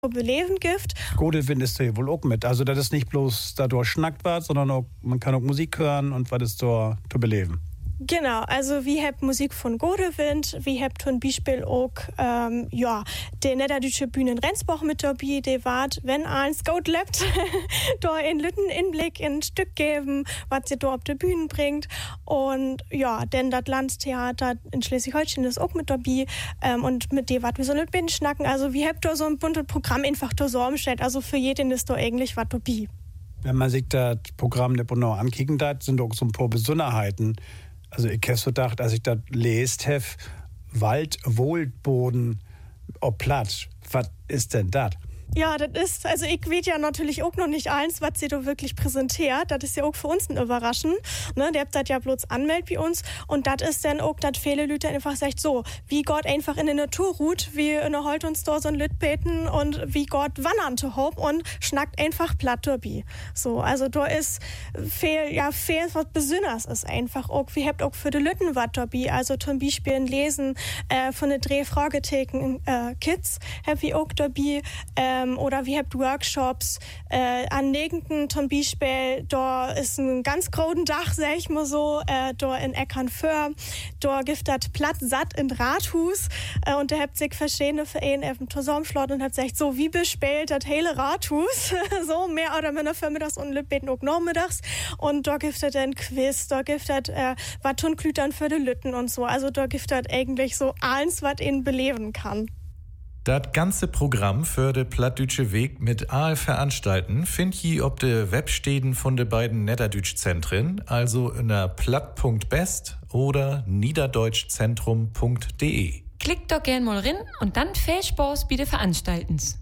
beleben gibt. Godelwind ist da ja wohl auch mit. Also das ist nicht bloß dadurch schnackt wird, sondern auch, man kann auch Musik hören und was ist da zu beleben. Genau, also wir haben Musik von Godewind, wir haben zum Beispiel auch die niederdeutsche Bühne in Rendsbach mit dabei, die wart, wenn eins gut lebt, da in Lütten Inblick in ein Stück geben, was sie da auf die Bühne bringt. Und ja, denn das Landestheater in Schleswig-Holstein ist auch mit dabei und mit dem, was wir so nicht bin schnacken. Also wir haben da so ein buntes Programm einfach da so umgestellt, also für jeden ist da eigentlich was dabei. Wenn man sich das Programm nicht genau ankicken darf, sind auch so ein paar Besonderheiten. Also ich habe so gedacht, als ich das lest habe, Wald, Wohlboden, ob Platz. Was ist denn das? Ja, das ist, also ich weiß ja natürlich auch noch nicht eins, was sie da wirklich präsentiert. Das ist ja auch für uns ein Überraschen. Ne? Der habt das ja bloß anmeldet bei uns. Und das ist dann auch, dass viele Leute einfach sagt, so, wie Gott einfach in der Natur ruht, wie in der Holt uns da so ein Lüt beten und wie Gott wandern zu hob und schnackt einfach platt dabei. So, also da ist viel was Besonderes ist einfach auch. Wir habt auch für die Lütten was dabei. Also zum Beispiel ein Lesen von den Drehfragetheken Kids hab ich auch dabei. Oder wir haben Workshops an Negenden zum Beispiel, da ist ein ganz großen Dach, sag ich mal so, da in Eckernförde, da gibt das Platz satt in Rathus und da habt sich verschiedene Vereine auf dem zusammengeschlossen und hat gesagt, so wie bespielt das hele Rathus, so mehr oder minder vormittags und Lütbeten auch nachmittags und da gibt es ein Quiz, da gibt es was Tonklütern für die Lütten und so, also da gibt es eigentlich so alles, was ihn beleben kann. Das ganze Programm für de Plattdütsche Weg mit all Veranstalten findet ihr ob de Websteden von de beiden Niederdütsch-Zentren, also in der platt.best oder niederdeutschzentrum.de. Klickt doch gern mal rein und dann viel Spaß bei de Veranstaltens.